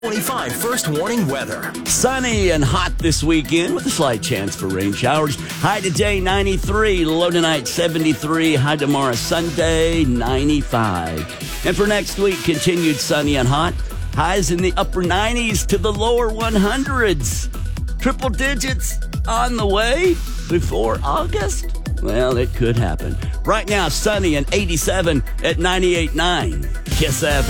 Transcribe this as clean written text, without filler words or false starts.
25 first warning weather. Sunny and hot this weekend with a slight chance for rain showers. High today, 93. Low tonight, 73. High tomorrow, Sunday, 95. And for next week, continued sunny and hot. Highs in the upper 90s to the lower 100s. Triple digits on the way before August? Well, it could happen. Right now, sunny and 87 at 98.9. Kiss FM.